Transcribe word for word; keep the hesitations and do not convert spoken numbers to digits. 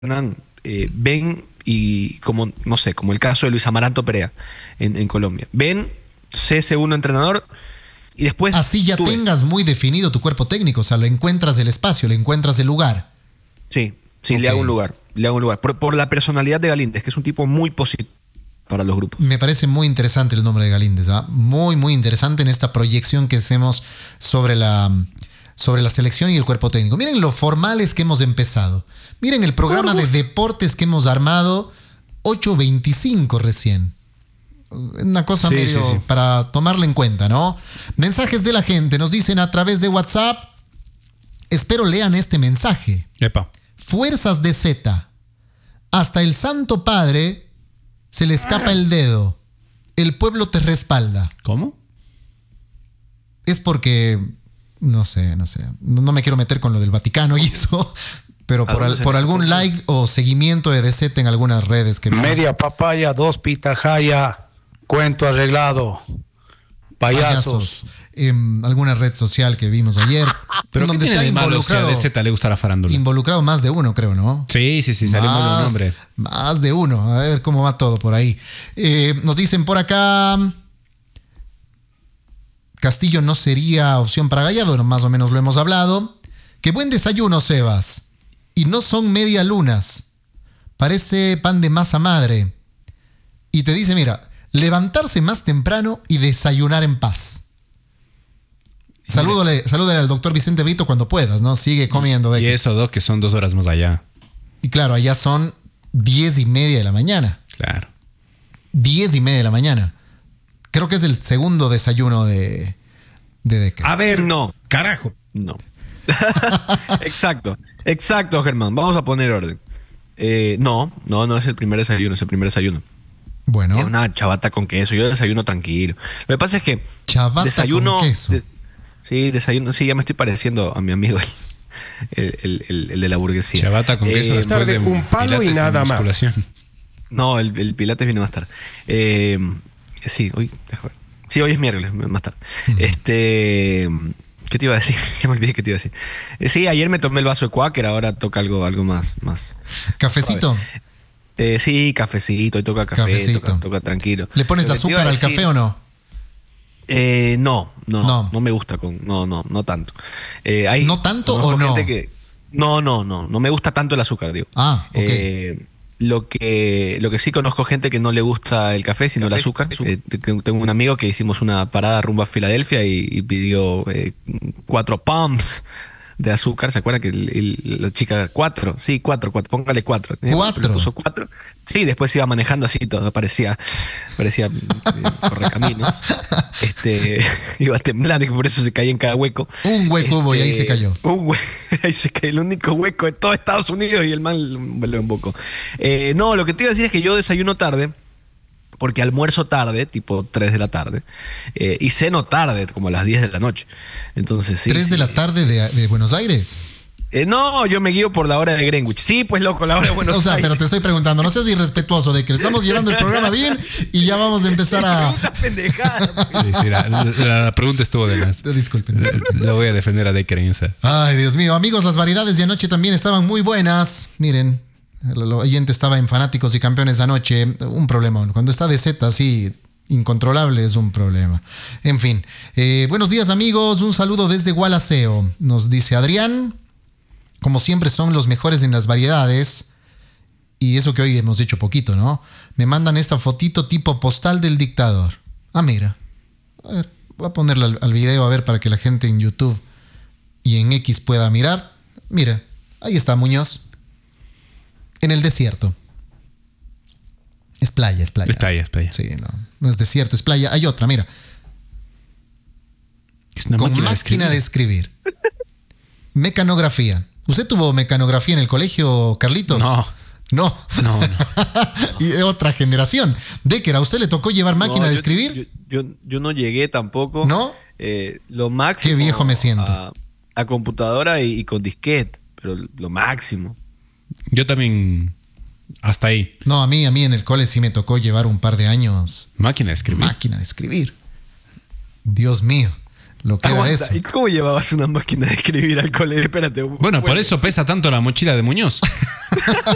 eh, ven y como, no sé, como el caso de Luis Amaranto Perea en, en Colombia. Ven, C S uno entrenador y después... Así ya tengas muy definido tu cuerpo técnico, o sea, le encuentras el espacio, le encuentras el lugar. Sí, sí, okay. le hago un lugar, le hago un lugar. Por, por la personalidad de Galíndez, que es un tipo muy positivo para los grupos. Me parece muy interesante el nombre de Galíndez, ¿va? Muy, muy interesante en esta proyección que hacemos sobre la, sobre la selección y el cuerpo técnico. Miren lo formales que hemos empezado. Miren el programa de deportes que hemos armado, ocho veinticinco recién. Una cosa sí, medio sí, sí. para tomarlo en cuenta, ¿no? Mensajes de la gente, nos dicen a través de WhatsApp. Espero lean este mensaje. Epa. Fuerzas de Z. Hasta el Santo Padre se le escapa el dedo. El pueblo te respalda. ¿Cómo? Es porque, no sé, no sé. No me quiero meter con lo del Vaticano y eso, pero por, al, por algún like o seguimiento de D Z en algunas redes que vimos. Media papaya, dos pitahaya, cuento arreglado, payasos. payasos. Eh, alguna red social que vimos ayer. Pero donde está involucrado. Si a D Z le gusta la farándula. Involucrado más de uno, creo, ¿no? Sí, sí, sí, salimos de un nombre. Más de uno. A ver cómo va todo por ahí. Eh, nos dicen por acá. Castillo no sería opción para Gallardo, más o menos lo hemos hablado. Qué buen desayuno, Sebas. Y no son media lunas. Parece pan de masa madre. Y te dice, mira, levantarse más temprano y desayunar en paz. Salúdale, salúdale al doctor Vicente Brito cuando puedas, ¿no? Sigue comiendo. De y que... eso, Doc, que son dos horas más allá. Y claro, allá son diez y media de la mañana. Claro. Diez y media de la mañana. Creo que es el segundo desayuno de, de Deca. A ver, no. Carajo. No. Exacto. Exacto, Germán. Vamos a poner orden. Eh, no, no, no es el primer desayuno, es el primer desayuno. Bueno. Es una chabata con queso. Yo desayuno tranquilo. Lo que pasa es que chabata desayuno, con queso. De, sí, desayuno. Sí, ya me estoy pareciendo a mi amigo el, el, el, el de la burguesía. Chabata con queso eh, después de un palo y nada más. No, el, el pilates viene más tarde. Eh, sí, hoy, sí, hoy es miércoles, más tarde. Uh-huh. Este, ¿qué te iba a decir? Ya me olvidé qué te iba a decir. Eh, sí, ayer me tomé el vaso de Quaker, ahora toca algo, algo más, más. ¿Cafecito? Eh, sí, cafecito, hoy toca café, cafecito. Toca, toca tranquilo. ¿Le pones azúcar al café o no? Eh, no, no, no, no me gusta con, no, no, no tanto. Eh, hay, ¿No tanto o no? Que, no, no, no, no me gusta tanto el azúcar, digo. Ah, ok. Eh, lo que, lo que sí conozco gente que no le gusta el café, sino café, el azúcar. Eh, tengo un amigo que hicimos una parada rumbo a Filadelfia y, y pidió eh, cuatro pumps de azúcar. ¿Se acuerdan que el, el, la chica, cuatro? Sí, cuatro, cuatro, póngale cuatro. ¿Cuatro? Puso cuatro. Sí, después iba manejando así todo, parecía, parecía eh, correcamino. Este, iba temblando y por eso se caía en cada hueco. Un hueco este, hubo y ahí se cayó. Un hueco, ahí se cayó, el único hueco de todo Estados Unidos y el man lo embocó. Eh, no, lo que te iba a decir es que yo desayuno tarde, porque almuerzo tarde, tipo tres de la tarde, eh, y ceno tarde, como a las diez de la noche. Entonces, sí, ¿tres sí. de la tarde de, de Buenos Aires? Eh, no, yo me guío por la hora de Greenwich. Sí, pues loco, la hora de Buenos Aires. O sea, Aires. Pero te estoy preguntando, no seas irrespetuoso de que estamos llevando el programa bien y ya vamos a empezar a... pendejada. Sí, sí, la, la, la pregunta estuvo de más. Disculpen, disculpen. Lo voy a defender a Decker en esa. Ay, Dios mío. Amigos, las variedades de anoche también estaban muy buenas. Miren, el oyente estaba en Fanáticos y Campeones anoche. Un problema. Cuando está de Z así... incontrolable es un problema. En fin. Eh, buenos días, amigos. Un saludo desde Gualaceo. Nos dice Adrián. Como siempre son los mejores en las variedades. Y eso que hoy hemos hecho poquito, ¿no? Me mandan esta fotito tipo postal del dictador. Ah, mira. A ver, voy a ponerla al, al video a ver para que la gente en YouTube y en X pueda mirar. Mira, ahí está Muñoz. En el desierto. Es playa, es playa. Es playa, es playa. Sí, no, no es desierto, es playa. Hay otra, mira. Es una Con máquina, máquina de escribir. De escribir. Mecanografía. ¿Usted tuvo mecanografía en el colegio, Carlitos? No. No. No, no. Y de otra generación. Decker, ¿a usted le tocó llevar máquina no, de yo, escribir? Yo, yo, yo no llegué tampoco. ¿No? Eh, lo máximo. Qué viejo me siento. A, a computadora y, y con disquete, pero lo máximo. Yo también... Hasta ahí. No, a mí, a mí en el cole sí me tocó llevar un par de años. Máquina de escribir. Máquina de escribir. Dios mío. Lo que Aguanta, era eso. ¿Y cómo llevabas una máquina de escribir al cole? Espérate. Bueno, por eso pesa tanto la mochila de Muñoz.